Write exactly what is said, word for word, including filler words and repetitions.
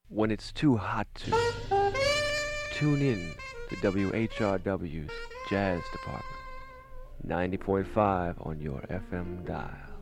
when it's too hot to. Tune in to W H R W's Jazz Department, ninety point five on your F M dial.